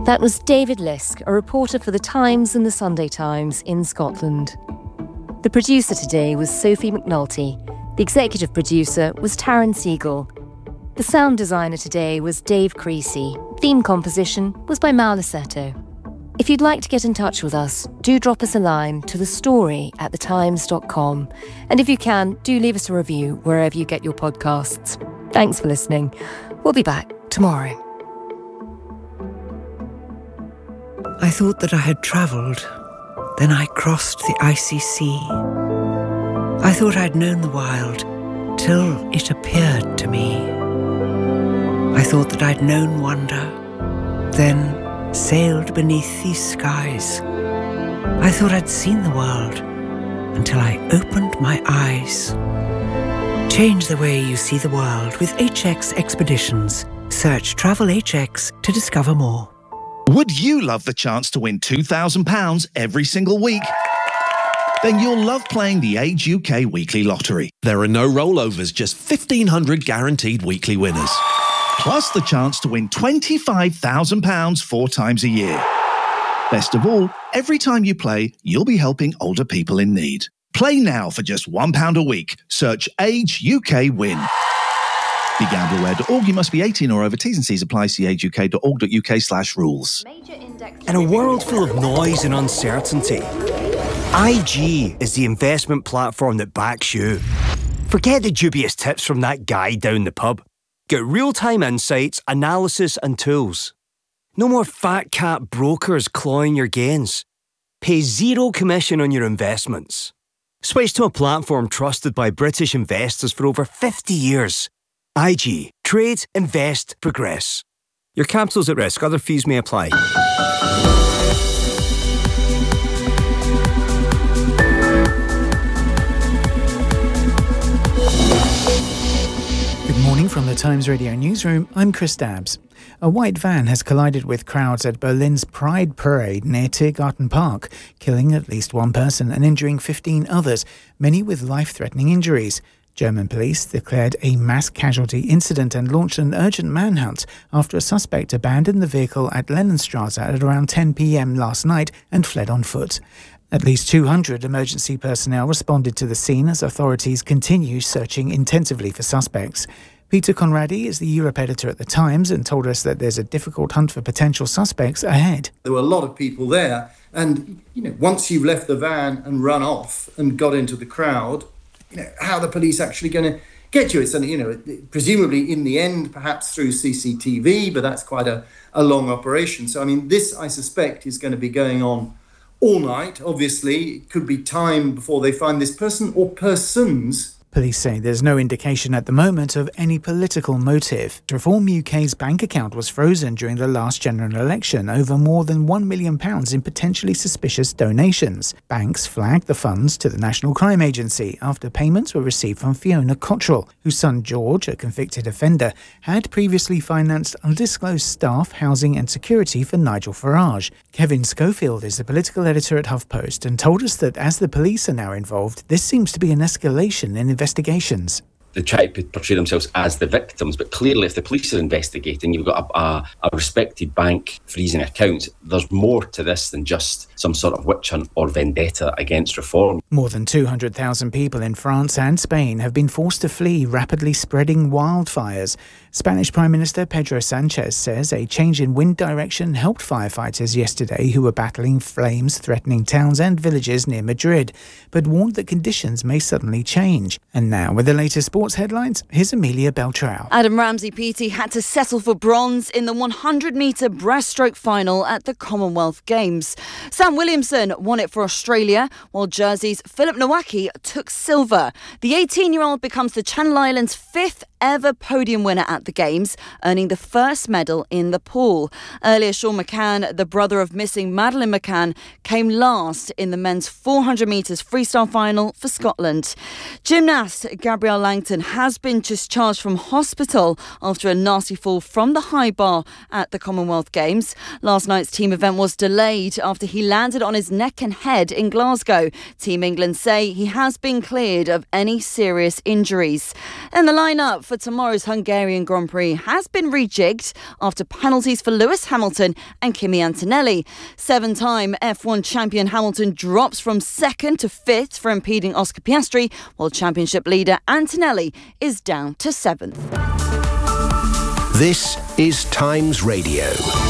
That was David Lisk, a reporter for The Times and The Sunday Times in Scotland. The producer today was Sophie McNulty. The executive producer was Taryn Siegel. The sound designer today was Dave Creasy. Theme composition was by Mal Lassetto. If you'd like to get in touch with us, do drop us a line to thestory@thetimes.com. And if you can, do leave us a review wherever you get your podcasts. Thanks for listening. We'll be back tomorrow. I thought that I had travelled. Then I crossed the icy sea. I thought I'd known the wild, till it appeared to me. I thought that I'd known wonder, then sailed beneath these skies. I thought I'd seen the world, until I opened my eyes. Change the way you see the world with HX Expeditions. Search Travel HX to discover more. Would you love the chance to win £2,000 every single week? Then you'll love playing the Age UK Weekly Lottery. There are no rollovers, just 1,500 guaranteed weekly winners. Plus the chance to win £25,000 4 times a year. Best of all, every time you play, you'll be helping older people in need. Play now for just £1 a week. Search Age UK Win. BeGambleAware.org. You must be 18 or over. T's and C's apply. See ageuk.org.uk/rules. In a world full of noise and uncertainty, IG is the investment platform that backs you. Forget the dubious tips from that guy down the pub. Get real-time insights, analysis and tools. No more fat cat brokers clawing your gains. Pay zero commission on your investments. Switch to a platform trusted by British investors for over 50 years. IG. Trade, invest, progress. Your capital's at risk. Other fees may apply. Good morning from the Times Radio Newsroom. I'm Chris Dabbs. A white van has collided with crowds at Berlin's Pride Parade near Tiergarten Park, killing at least one person and injuring 15 others, many with life-threatening injuries. German police declared a mass casualty incident and launched an urgent manhunt after a suspect abandoned the vehicle at Lennonstrasse at around 10 p.m. last night and fled on foot. At least 200 emergency personnel responded to the scene as authorities continue searching intensively for suspects. Peter Conradi is the Europe editor at The Times and told us that there's a difficult hunt for potential suspects ahead. There were a lot of people there, and once you've left the van and run off and got into the crowd, how are the police actually going to get you? It's, presumably in the end, perhaps through CCTV, but that's quite a long operation. So, this, I suspect, is going to be going on all night. Obviously, it could be time before they find this person or persons. Police say there's no indication at the moment of any political motive. Reform UK's bank account was frozen during the last general election over more than £1 million in potentially suspicious donations. Banks flagged the funds to the National Crime Agency after payments were received from Fiona Cottrell, whose son George, a convicted offender, had previously financed undisclosed staff, housing and security for Nigel Farage. Kevin Schofield is the political editor at HuffPost and told us that as the police are now involved, this seems to be an escalation in investigations. They try to portray themselves as the victims, but clearly if the police are investigating, you've got a respected bank freezing accounts. There's more to this than just some sort of witch hunt or vendetta against reform. More than 200,000 people in France and Spain have been forced to flee rapidly spreading wildfires. Spanish Prime Minister Pedro Sanchez says a change in wind direction helped firefighters yesterday who were battling flames threatening towns and villages near Madrid, but warned that conditions may suddenly change. And now, with the latest sports headlines, here's Amelia Beltrao. Adam Ramsey-Peaty had to settle for bronze in the 100-metre breaststroke final at the Commonwealth Games. Sam Williamson won it for Australia, while Jersey's Philip Nowacki took silver. The 18-year-old becomes the Channel Islands' 5th ever podium winner at the Games, earning the first medal in the pool. Earlier, Sean McCann, the brother of missing Madeleine McCann, came last in the men's 400 metres freestyle final for Scotland. Gymnast Gabrielle Langton has been discharged from hospital after a nasty fall from the high bar at the Commonwealth Games. Last night's team event was delayed after he landed on his neck and head in Glasgow. Team England say he has been cleared of any serious injuries. In the lineup for tomorrow's Hungarian Grand Prix has been rejigged after penalties for Lewis Hamilton and Kimi Antonelli. 7-time F1 champion Hamilton drops from 2nd to 5th for impeding Oscar Piastri, while championship leader Antonelli is down to 7th. This is Times Radio.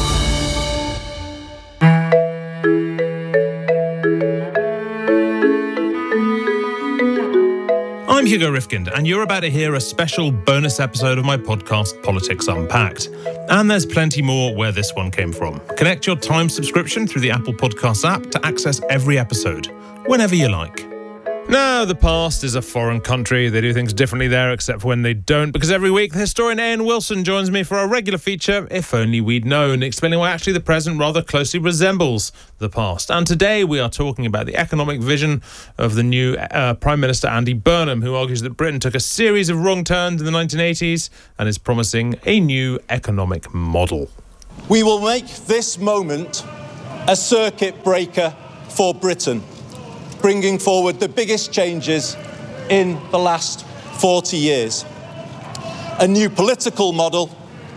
I'm Hugo Rifkind, and you're about to hear a special bonus episode of my podcast, Politics Unpacked. And there's plenty more where this one came from. Connect your Times subscription through the Apple Podcasts app to access every episode, whenever you like. Now, the past is a foreign country. They do things differently there, except for when they don't, because every week the historian Ian Wilson joins me for our regular feature, If Only We'd Known, explaining why actually the present rather closely resembles the past. And today we are talking about the economic vision of the new Prime Minister Andy Burnham, who argues that Britain took a series of wrong turns in the 1980s and is promising a new economic model. We will make this moment a circuit breaker for Britain, bringing forward the biggest changes in the last 40 years. A new political model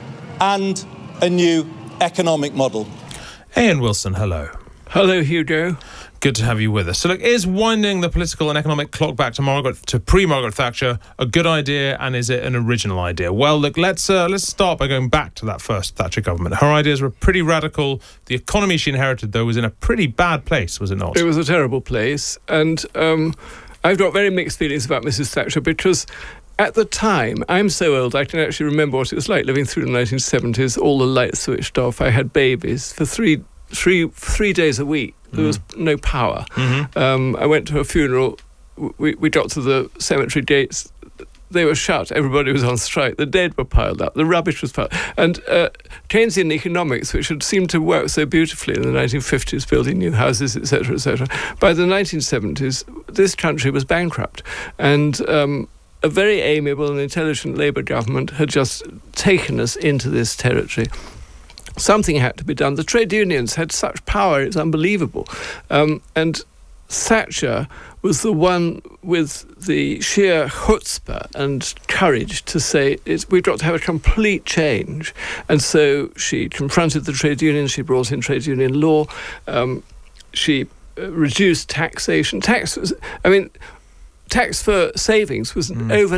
and a new economic model. Ian Wilson, hello. Hello, Hugo. Good to have you with us. So, look, is winding the political and economic clock back to pre-Margaret Thatcher a good idea, and is it an original idea? Well, look, let's start by going back to that first Thatcher government. Her ideas were pretty radical. The economy she inherited, though, was in a pretty bad place, was it not? It was a terrible place, and I've got very mixed feelings about Mrs. Thatcher because at the time, I'm so old, I can actually remember what it was like living through the 1970s. All the lights switched off. I had babies for three days a week. There was no power. Mm-hmm. I went to a funeral. We got to the cemetery gates. They were shut. Everybody was on strike. The dead were piled up. The rubbish was piled up. And Keynesian economics, which had seemed to work so beautifully in the 1950s, building new houses, etc., etc., by the 1970s, this country was bankrupt. And a very amiable and intelligent Labour government had just taken us into this territory. Something had to be done. The trade unions had such power, it's unbelievable. And Thatcher was the one with the sheer chutzpah and courage to say, we've got to have a complete change. And so she confronted the trade unions, she brought in trade union law, she reduced taxation. Tax for savings was over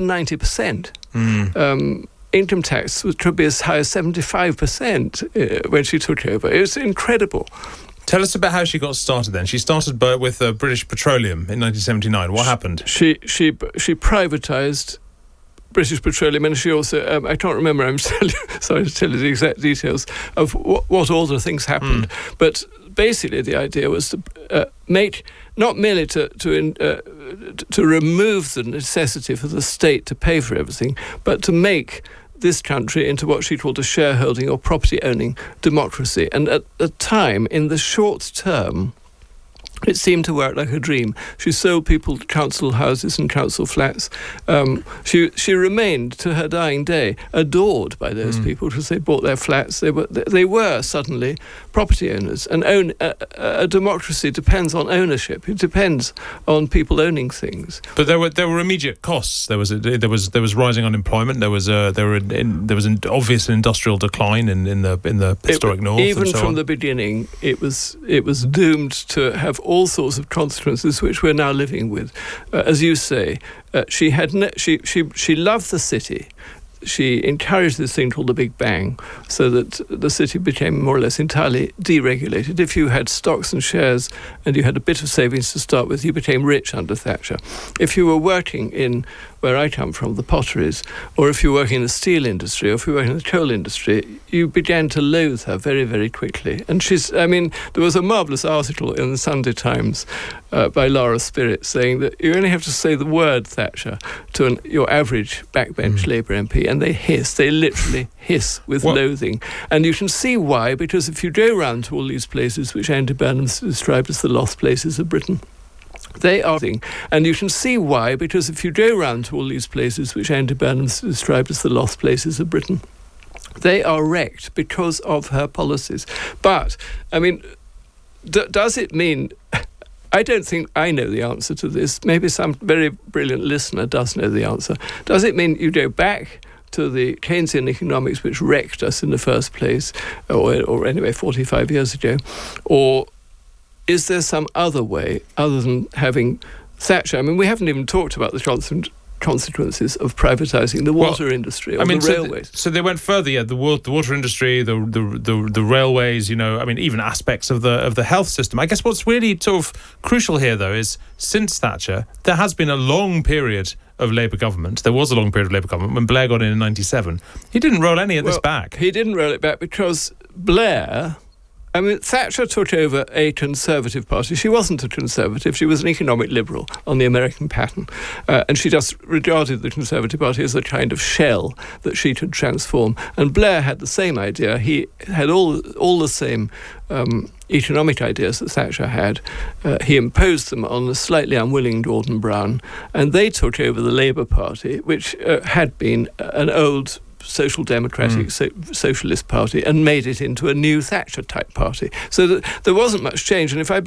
90%. Income tax could be as high as 75% when she took over. It was incredible. Tell us about how she got started then. She started with British Petroleum in 1979. What happened? She privatised British Petroleum, and she also, I can't remember, I'm sorry to tell you the exact details of what order things happened. But basically the idea was to make, not merely to remove the necessity for the state to pay for everything, but to make this country into what she called a shareholding or property-owning democracy. And at the time, in the short term, it seemed to work like a dream. She sold people council houses and council flats. She remained, to her dying day, adored by those people because they bought their flats. They were suddenly property owners. And a democracy depends on ownership. It depends on people owning things. But there were immediate costs. There was rising unemployment. There was an obvious industrial decline in the historic north. Even from the beginning, it was doomed to have all sorts of consequences which we're now living with. As you say, she loved the city. She encouraged this thing called the Big Bang, so that the city became more or less entirely deregulated. If you had stocks and shares and you had a bit of savings to start with, you became rich under Thatcher. If you were working in, where I come from, the potteries, or if you were working in the steel industry, or if you were working in the coal industry, you began to loathe her very, very quickly. And there was a marvellous article in the Sunday Times by Laura Spirit saying that you only have to say the word Thatcher to your average backbench Labour MP, and they literally hiss with loathing. And you can see why, because if you go round to all these places which Andy Burnham described as the lost places of Britain, they are, and you can see why, because if you go round to all these places which Andy Burnham described as the lost places of Britain, they are wrecked because of her policies. But, does it mean... I don't think I know the answer to this. Maybe some very brilliant listener does know the answer. Does it mean you go back to the Keynesian economics which wrecked us in the first place, or anyway 45 years ago, or is there some other way other than having Thatcher? I mean, we haven't even talked about the consequences of privatising the water industry or the railways. So they went further. Yeah, the water industry, the railways. Even aspects of the health system. I guess what's really sort of crucial here, though, is since Thatcher, there has been a long period of Labour government. There was a long period of Labour government when Blair got in 97. He didn't roll any of this back. He didn't roll it back because Blair... Thatcher took over a Conservative Party. She wasn't a Conservative. She was an economic liberal on the American pattern. And she just regarded the Conservative Party as a kind of shell that she could transform. And Blair had the same idea. He had all the same economic ideas that Thatcher had. He imposed them on the slightly unwilling Gordon Brown. And they took over the Labour Party, which had been an old social democratic socialist party, and made it into a new Thatcher type party. So that there wasn't much change. And if I